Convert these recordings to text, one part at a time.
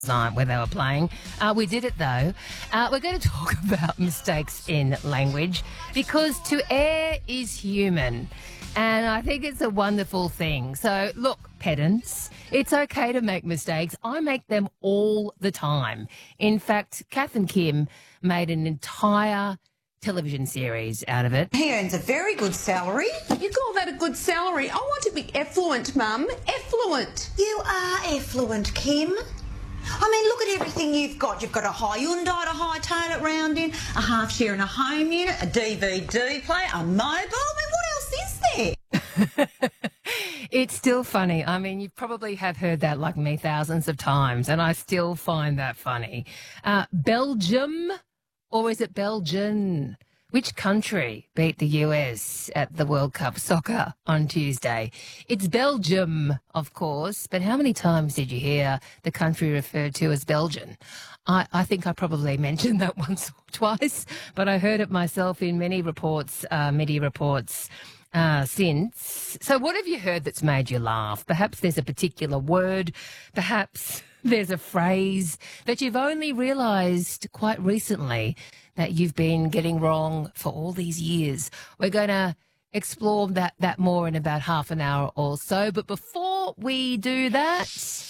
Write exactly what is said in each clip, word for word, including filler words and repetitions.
night where they were playing. Uh, we did it though. Uh, we're going to talk about mistakes in language because to err is human. And I think it's a wonderful thing. So, look, pedants, it's okay to make mistakes. I make them all the time. In fact, Kath and Kim made an entire television series out of it. He earns a very good salary. You call that a good salary? I want to be effluent, Mum. Effluent. You are effluent, Kim. I mean, look at everything you've got. You've got a Hyundai to hightail it round in, a half share in a home unit, a D V D player, a mobile. I mean, what else is there? It's still funny. I mean, you probably have heard that like me thousands of times, and I still find that funny. Uh, Belgium, or is it Belgian? Which country beat the U S at the World Cup soccer on Tuesday? It's Belgium, of course, but how many times did you hear the country referred to as Belgian? I, I think I probably mentioned that once or twice, but I heard it myself in many reports, uh, media reports uh, since. So what have you heard that's made you laugh? Perhaps there's a particular word, perhaps there's a phrase that you've only realised quite recently that you've been getting wrong for all these years. We're going to explore that, that more in about half an hour or so. But before we do that...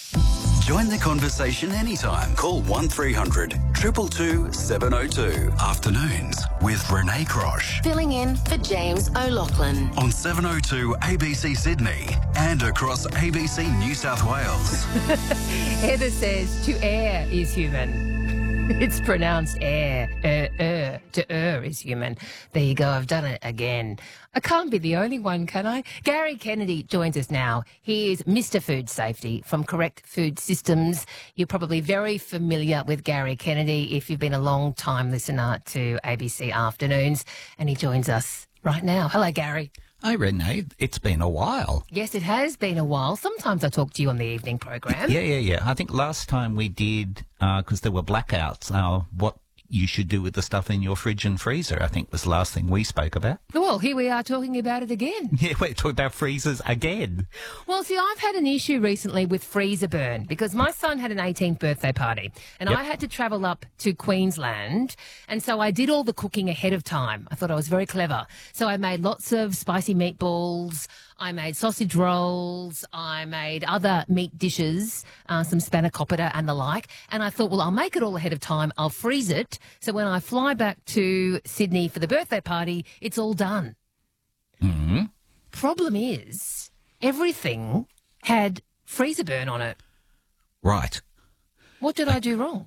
Join the conversation anytime. Call one three hundred two two two seven oh two. Afternoons with Renee Crosh. Filling in for James O'Loughlin. On seven oh two A B C Sydney and across A B C New South Wales. Heather says, to err is human. It's pronounced air. Er, er. To err is human. There you go. I've done it again. I can't be the only one, can I? Gary Kennedy joins us now. He is Mister Food Safety from Correct Food Systems. You're probably very familiar with Gary Kennedy if you've been a long time listener to A B C Afternoons. And he joins us right now. Hello, Gary. Hi, Renee. It's been a while. Yes, it has been a while. Sometimes I talk to you on the evening program. Yeah, yeah, yeah. I think last time we did, because uh, there were blackouts, uh, what you should do with the stuff in your fridge and freezer, I think was the last thing we spoke about. Well, here we are talking about it again. Yeah, we're talking about freezers again. Well, see, I've had an issue recently with freezer burn because my son had an eighteenth birthday party and Yep. I had to travel up to Queensland, and so I did all the cooking ahead of time. I thought I was very clever. So I made lots of spicy meatballs, I made sausage rolls, I made other meat dishes, uh, some spanakopita and the like, and I thought, well, I'll make it all ahead of time, I'll freeze it, so when I fly back to Sydney for the birthday party, it's all done. Mm-hmm. Problem is, everything had freezer burn on it. Right. What did I do wrong?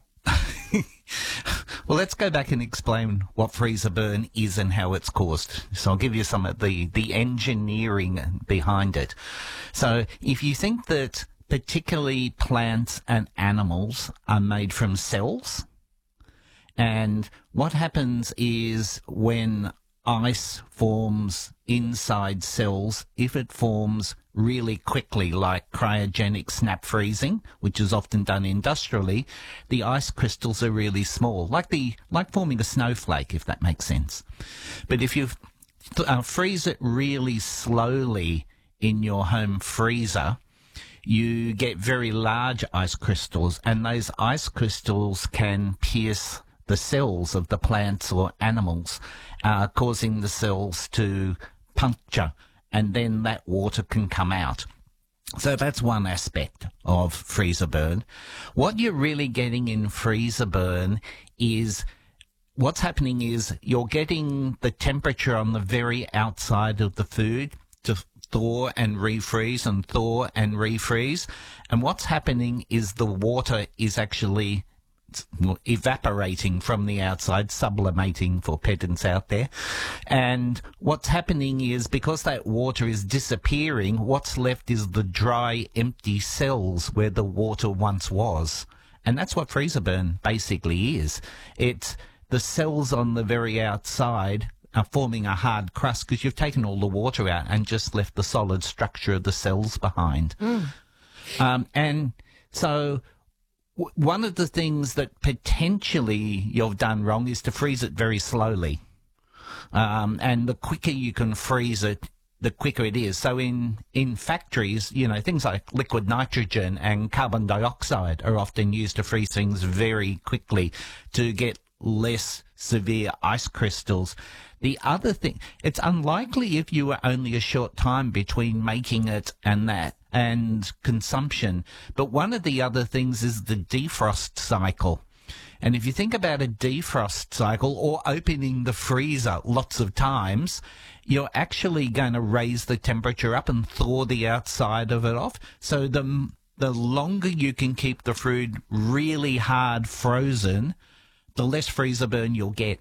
Well, let's go back and explain what freezer burn is and how it's caused. So I'll give you some of the, the engineering behind it. So if you think that particularly plants and animals are made from cells, and what happens is when ice forms inside cells, if it forms really quickly, like cryogenic snap freezing, which is often done industrially, the ice crystals are really small, like the like forming a snowflake, if that makes sense. But if you uh, freeze it really slowly in your home freezer, you get very large ice crystals, and those ice crystals can pierce the cells of the plants or animals, uh, causing the cells to puncture, and then that water can come out. So that's one aspect of freezer burn. What you're really getting in freezer burn is, what's happening is you're getting the temperature on the very outside of the food to thaw and refreeze and thaw and refreeze. And what's happening is the water is actually evaporating from the outside, sublimating for pedants out there. And what's happening is, because that water is disappearing, what's left is the dry, empty cells where the water once was. And that's what freezer burn basically is. It's the cells on the very outside are forming a hard crust because you've taken all the water out and just left the solid structure of the cells behind. Mm. Um, and so one of the things that potentially you've done wrong is to freeze it very slowly. Um, and the quicker you can freeze it, the quicker it is. So in, in factories, you know, things like liquid nitrogen and carbon dioxide are often used to freeze things very quickly to get less severe ice crystals. The other thing, it's unlikely if you were only a short time between making it and that and consumption. But one of the other things is the defrost cycle. And if you think about a defrost cycle or opening the freezer lots of times, you're actually going to raise the temperature up and thaw the outside of it off. So the, the longer you can keep the food really hard frozen, the less freezer burn you'll get.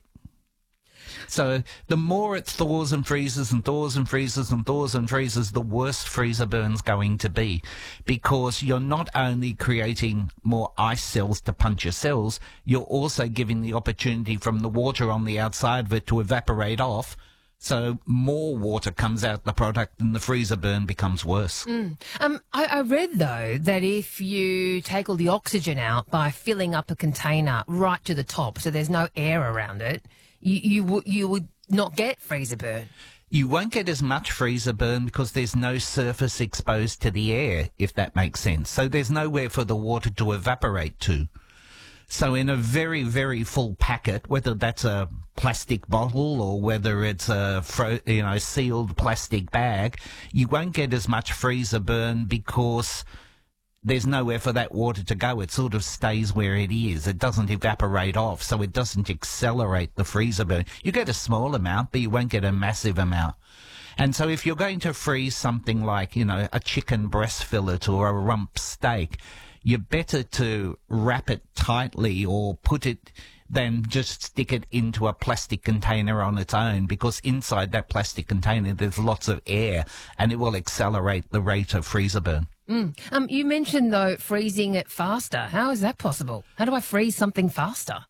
So the more it thaws and freezes and thaws and freezes and thaws and freezes, the worse freezer burn's going to be, because you're not only creating more ice cells to punch your cells, you're also giving the opportunity from the water on the outside of it to evaporate off. So more water comes out the product and the freezer burn becomes worse. Mm. Um, I, I read, though, that if you take all the oxygen out by filling up a container right to the top so there's no air around it, you, you, w- you would not get freezer burn. You won't get as much freezer burn because there's no surface exposed to the air, if that makes sense. So there's nowhere for the water to evaporate to. So in a very, very full packet, whether that's a plastic bottle or whether it's a fro- you know sealed plastic bag, you won't get as much freezer burn because there's nowhere for that water to go. It sort of stays where it is. It doesn't evaporate off, so it doesn't accelerate the freezer burn. You get a small amount, but you won't get a massive amount. And so if you're going to freeze something like, you know, a chicken breast fillet or a rump steak, you're better to wrap it tightly or put it than just stick it into a plastic container on its own, because inside that plastic container there's lots of air and it will accelerate the rate of freezer burn. Mm. Um, you mentioned, though, freezing it faster. How is that possible? How do I freeze something faster?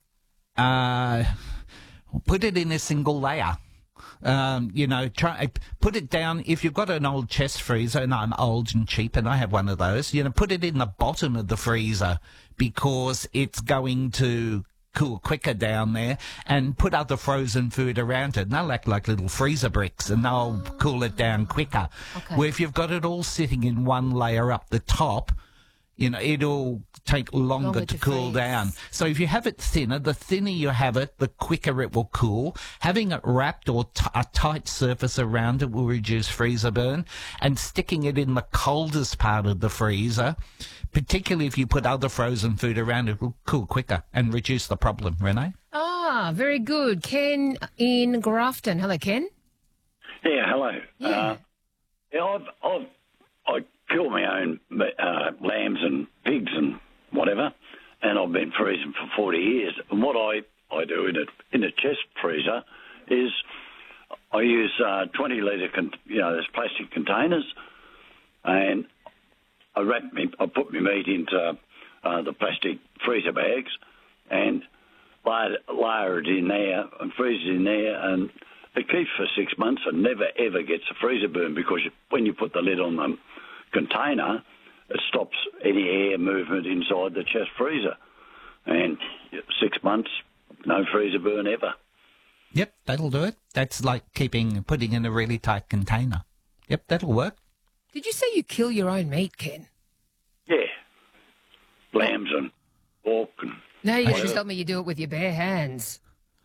Uh, put it in a single layer. Um, you know, try put it down. If you've got an old chest freezer, and I'm old and cheap, and I have one of those, you know, put it in the bottom of the freezer because it's going to cool quicker down there, and put other frozen food around it. And they'll act like little freezer bricks, and they'll cool it down quicker. Okay. Where if you've got it all sitting in one layer up the top, you know, it'll take longer, Longer to, to cool freeze. down. So if you have it thinner, the thinner you have it, the quicker it will cool. Having it wrapped or t- a tight surface around it will reduce freezer burn. And sticking it in the coldest part of the freezer, particularly if you put other frozen food around it, will cool quicker and reduce the problem, Renee. Ah, very good. Ken in Grafton. Hello, Ken. Yeah, hello. Yeah. Uh, yeah, I've, I've, I kill my own uh, lambs and pigs and whatever, and I've been freezing for forty years. And what I, I do in a in a chest freezer is I use uh, twenty litre, con- you know, there's plastic containers, and I wrap me, I put my meat into uh, the plastic freezer bags, and layer, layer it in there and freeze it in there, and it keeps for six months and never ever gets a freezer burn, because you, when you put the lid on the container, it stops any air movement inside the chest freezer, and six months, no freezer burn ever. Yep, that'll do it. That's like keeping, putting in a really tight container. Yep, that'll work. Did you say you kill your own meat, Ken? Yeah, lambs and pork and. No, you whatever. just told me you do it with your bare hands.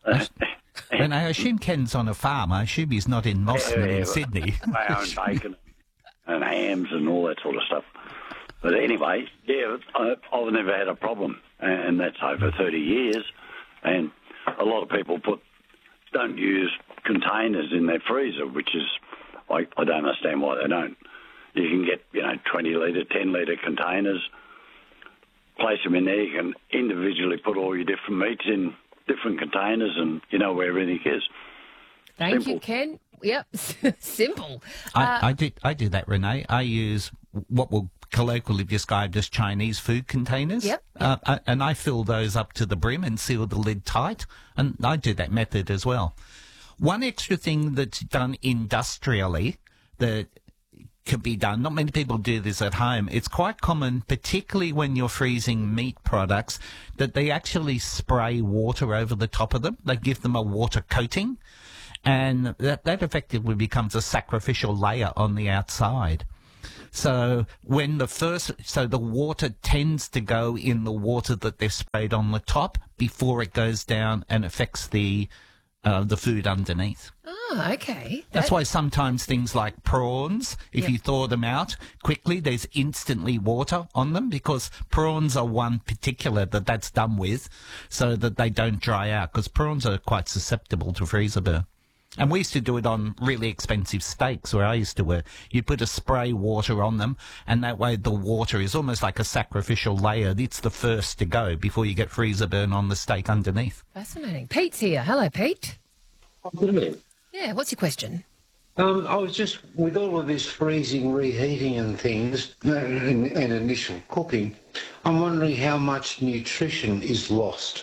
And I assume Ken's on a farm. I assume he's not in Mosman Yeah, in yeah, Sydney. my own bacon and hams and all that sort of stuff. But anyway, yeah, I, I've never had a problem, and that's over thirty years. And a lot of people put don't use containers in their freezer, which is, I, I don't understand why they don't. You can get, you know, twenty litre, ten litre containers, place them in there. You can individually put all your different meats in different containers, and you know where everything is. Thank Simple. you, Ken. Yep, simple. I, Uh, I do I do that, Renee. I use what will colloquially be described as Chinese food containers. Yep. Uh, I- and I fill those up to the brim and seal the lid tight. And I do that method as well. One extra thing that's done industrially that can be done, not many people do this at home. It's quite common, particularly when you're freezing meat products, that they actually spray water over the top of them. They give them a water coating. and that, that effectively becomes a sacrificial layer on the outside. So when the first, so the water tends to go in the water that they've sprayed on the top before it goes down and affects the uh, the food underneath. Oh, okay. That's That- why sometimes things like prawns, if Yep. you thaw them out quickly, there's instantly water on them because prawns are one particular that that's done with so that they don't dry out because prawns are quite susceptible to freezer burn. And we used to do it on really expensive steaks where I used to work. You put a spray water on them and that way the water is almost like a sacrificial layer. It's the first to go before you get freezer burn on the steak underneath. Fascinating. Pete's here. Hello, Pete. Good evening. Yeah, what's your question? Um, I was just, with all of this freezing, reheating and things, uh, and, and initial cooking, I'm wondering how much nutrition is lost.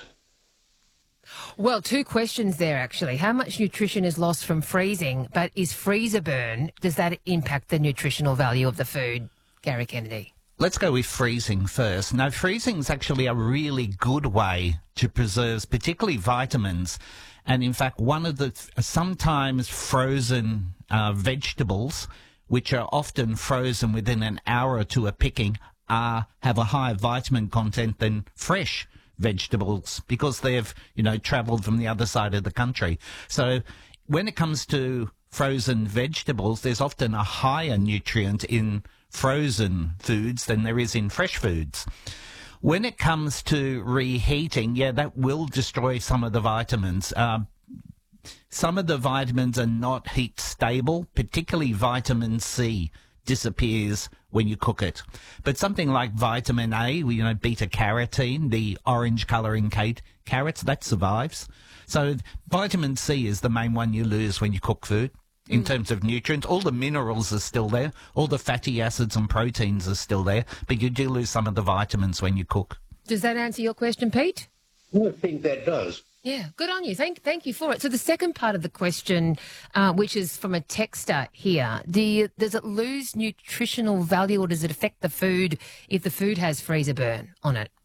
Well, two questions there, actually. How much nutrition is lost from freezing, but is freezer burn, does that impact the nutritional value of the food, Gary Kennedy? Let's go with freezing first. Now, freezing is actually a really good way to preserve particularly vitamins. And in fact, one of the sometimes frozen uh, vegetables, which are often frozen within an hour or two of picking, are, have a higher vitamin content than fresh vegetables because they've, you know, travelled from the other side of the country. So when it comes to frozen vegetables, there's often a higher nutrient in frozen foods than there is in fresh foods. When it comes to reheating, yeah, that will destroy some of the vitamins. Uh, some of the vitamins are not heat stable, particularly vitamin C disappears when you cook it. But something like vitamin A, you know, beta carotene, the orange colouring carrots, that survives. So vitamin C is the main one you lose when you cook food in mm. terms of nutrients. All the minerals are still there. All the fatty acids and proteins are still there. But you do lose some of the vitamins when you cook. Does that answer your question, Pete? I think that does. Yeah, good on you. Thank thank you for it. So the second part of the question, uh, which is from a texter here, do you, does it lose nutritional value or does it affect the food if the food has freezer burn on it?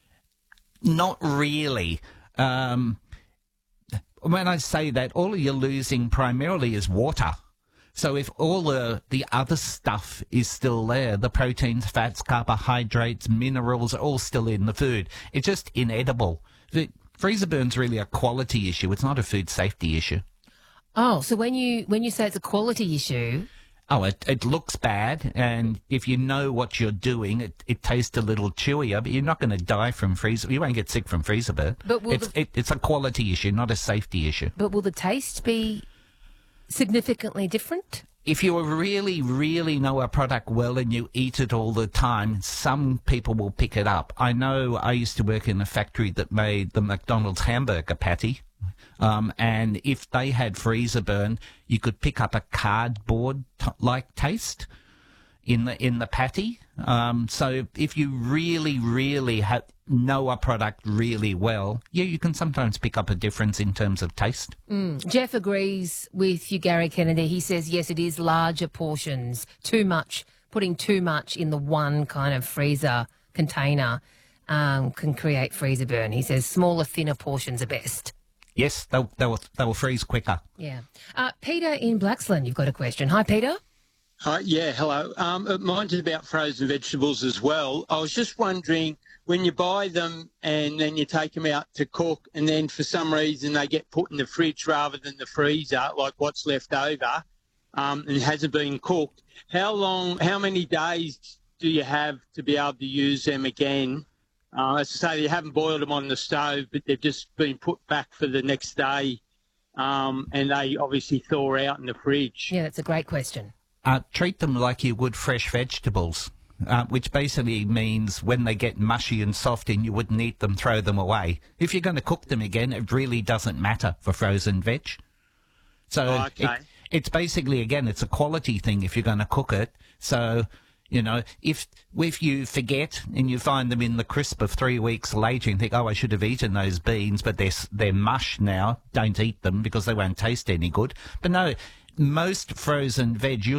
Not really. Um, when I say that, all you're losing primarily is water. So if all the, the other stuff is still there, the proteins, fats, carbohydrates, minerals are all still in the food. It's just inedible. The, Freezer burn's really a quality issue. It's not a food safety issue. Oh, so when you when you say it's a quality issue... Oh, it, it looks bad, and if you know what you're doing, it, it tastes a little chewier, but you're not going to die from freezer. You won't get sick from freezer burn. But will it's, the, it, it's a quality issue, not a safety issue. But will the taste be significantly different? If you really, really know a product well and you eat it all the time, some people will pick it up. I know I used to work in a factory that made the McDonald's hamburger patty. Um, and if they had freezer burn, you could pick up a cardboard-like taste in the in the patty. Um, so if you really, really ha- know a product really well, yeah, you can sometimes pick up a difference in terms of taste. Mm. Jeff agrees with you, Gary Kennedy. He says, yes, it is larger portions, too much, putting too much in the one kind of freezer container um, can create freezer burn. He says smaller, thinner portions are best. Yes, they'll, they'll, they'll freeze quicker. Yeah. Uh, Peter in Blaxland, you've got a question. Hi, Peter. Uh, yeah, hello. Um, uh, mine's about frozen vegetables as well. I was just wondering, when you buy them and then you take them out to cook and then for some reason they get put in the fridge rather than the freezer, like what's left over, um, and hasn't been cooked, how long, how many days do you have to be able to use them again? Uh, as I say, you haven't boiled them on the stove, but they've just been put back for the next day, um, and they obviously thaw out in the fridge. Yeah, that's a great question. Uh, treat them like you would fresh vegetables, uh, which basically means when they get mushy and soft and you wouldn't eat them, throw them away. If you're going to cook them again, it really doesn't matter for frozen veg. So oh, okay. it, it's basically, again, it's a quality thing if you're going to cook it. So, you know, if if you forget and you find them in the crisp of three weeks later and think, oh, I should have eaten those beans, but they're, they're mush now, don't eat them because they won't taste any good. But no, most frozen veg, you'll